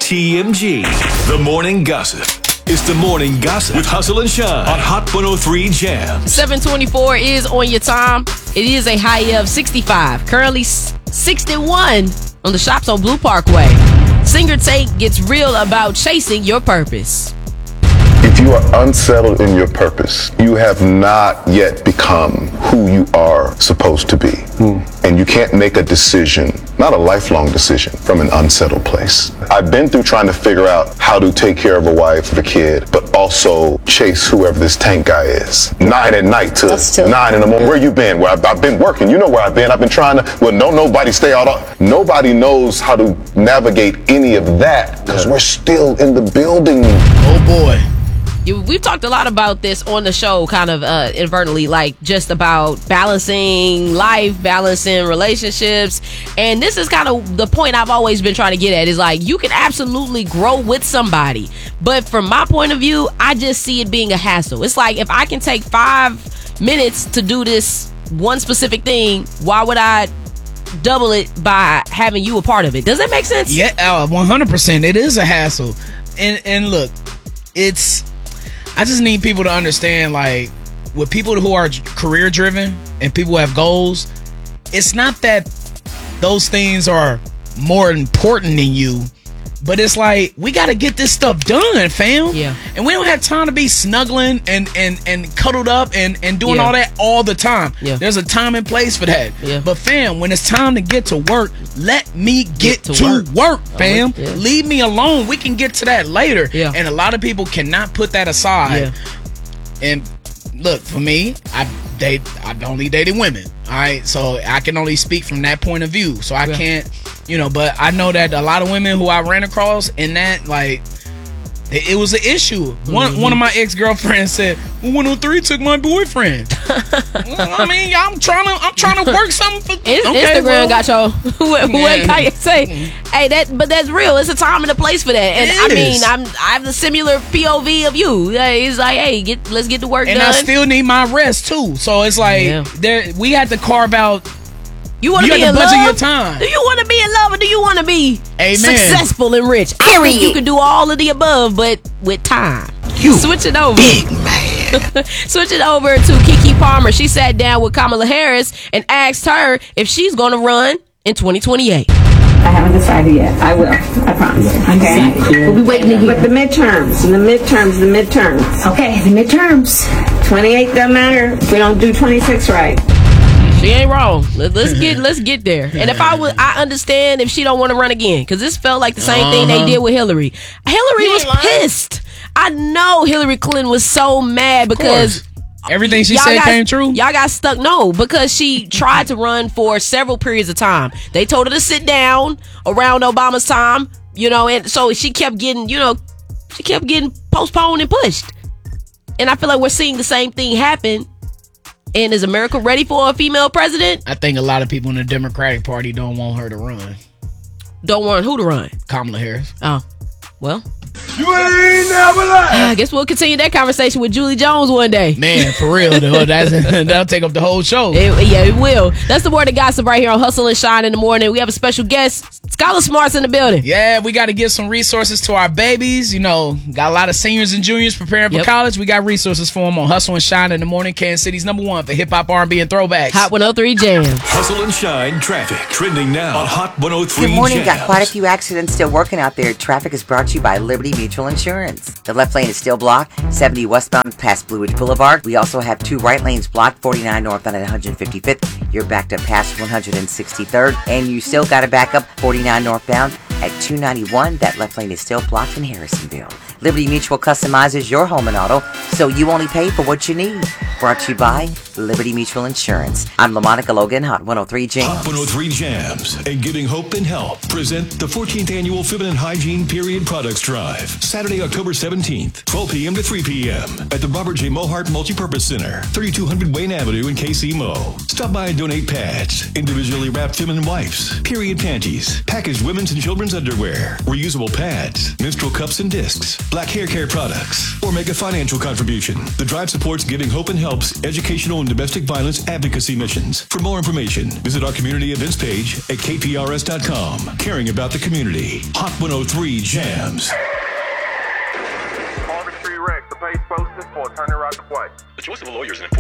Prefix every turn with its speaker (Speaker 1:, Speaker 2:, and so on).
Speaker 1: TMG, the morning gossip. It's the morning gossip with Hustle and Shine on Hot 103 Jams.
Speaker 2: 7:24 is on your time. It is a high of 65. Currently 61 on the Shops on Blue Parkway. Singer Tank gets real about chasing your purpose.
Speaker 3: If you are unsettled in your purpose, you have not yet become who you are supposed to be. And you can't make a decision, not a lifelong decision, from an unsettled place. I've been through trying to figure out how to take care of a wife, of a kid, but also chase whoever this Tank guy is. 9 at night to 9 in the morning. Where you been? Where I've been working. You know where I've been. I've been trying to, nobody stay out. Nobody knows how to navigate any of that because we're still in the building.
Speaker 4: Oh boy.
Speaker 2: We've talked a lot about this on the show, kind of inadvertently, like just about balancing life, balancing relationships. And this is kind of the point I've always been trying to get at, is like, you can absolutely grow with somebody. But from my point of view, I just see it being a hassle. It's like, if I can take 5 minutes to do this one specific thing, why would I double it by having you a part of it? Does that make sense?
Speaker 4: Yeah, 100%. It is a hassle. And look, I just need people to understand, like, with people who are career driven and people who have goals, it's not that those things are more important than you, but it's like, we got to get this stuff done, fam.
Speaker 2: Yeah.
Speaker 4: And we don't have time to be snuggling and cuddled up and doing all that all the time.
Speaker 2: Yeah.
Speaker 4: There's a time and place for that.
Speaker 2: Yeah.
Speaker 4: But fam, when it's time to get to work, let me get to work, fam.
Speaker 2: Yeah.
Speaker 4: Leave me alone. We can get to that later.
Speaker 2: Yeah.
Speaker 4: And a lot of people cannot put that aside.
Speaker 2: Yeah.
Speaker 4: And look, for me, I've only dated women. All right, so I can only speak from that point of view. So I can't, but I know that a lot of women who I ran across in that, like, it was an issue. One of my ex-girlfriends said, 103 took my boyfriend. I mean, I'm trying to work something for
Speaker 2: Instagram got your who say, hey, but that's real. It's a time and a place for that. And I mean, I have the similar POV of you. It's like, hey, let's get the work done.
Speaker 4: And I still need my rest too. So it's like we had to carve out.
Speaker 2: You want to be in
Speaker 4: budget
Speaker 2: love?
Speaker 4: Your time.
Speaker 2: Do you want to be in love, or do you want to be
Speaker 4: Amen.
Speaker 2: successful and rich? I think you can do all of the above, but with time. Switch it over.
Speaker 4: Big man.
Speaker 2: Switch it over to Keke Palmer. She sat down with Kamala Harris and asked her if she's going to run in 2028.
Speaker 5: I haven't decided yet. I will. I promise. Okay. We'll be waiting to hear. But the midterms. Okay, the midterms. 28 doesn't matter if we don't do 26 right.
Speaker 2: She ain't wrong. Let's get there. And if I understand if she don't want to run again, because this felt like the same thing they did with Hillary. Hillary was pissed. I know Hillary Clinton was so mad because
Speaker 4: everything she said came true.
Speaker 2: Y'all got stuck. No, because she tried to run for several periods of time. They told her to sit down around Obama's time, and so she kept getting, postponed and pushed. And I feel like we're seeing the same thing happen. And is America ready for a female president?
Speaker 4: I think a lot of people in the Democratic Party don't want her to run.
Speaker 2: Don't want who to run?
Speaker 4: Kamala Harris.
Speaker 2: Oh, well.
Speaker 6: You ain't never lied.
Speaker 2: I guess we'll continue that conversation with Julie Jones one day.
Speaker 4: Man, for real, though. That'll take up the whole show.
Speaker 2: It will. That's the morning gossip right here on Hustle and Shine in the morning. We have a special guest, Scholar Smarts, in the building.
Speaker 4: Yeah, we got to give some resources to our babies. Got a lot of seniors and juniors preparing for college. We got resources for them on Hustle and Shine in the morning. Kansas City's #1 for hip-hop, R&B, and throwbacks.
Speaker 2: Hot 103 Jams.
Speaker 1: Hustle and Shine traffic trending now on Hot 103
Speaker 7: Good morning.
Speaker 1: Jams.
Speaker 7: Got quite a few accidents still working out there. Traffic is brought to you by Liberty Mutual Insurance. The left lane is still blocked, 70 westbound past Blue Ridge Boulevard. We also have 2 right lanes blocked, 49 northbound at 155th. You're backed up past 163rd. And you still got to back up 49 northbound at 291. That left lane is still blocked in Harrisonville. Liberty Mutual customizes your home and auto, so you only pay for what you need. Brought to you by Liberty Mutual Insurance. I'm LaMonica Logan, Hot 103 Jams.
Speaker 1: Hot 103 Jams and Giving Hope and Help present the 14th Annual Feminine Hygiene Period Products Drive. Saturday, October 17th, 12 p.m. to 3 p.m. at the Robert J. Mohart Multipurpose Center, 3200 Wayne Avenue in KC Mo. Stop by and donate pads, individually wrapped feminine wipes, period panties, packaged women's and children's underwear, reusable pads, menstrual cups and discs, black hair care products, or make a financial contribution. The drive supports Giving Hope and Help's educational own domestic violence advocacy missions. For more information, visit our community events page at kprs.com. Caring about the community. Hot 103 Jams.
Speaker 8: Harvard Street Rex, the page posted for attorney right to play.
Speaker 1: The choice of a lawyer is an important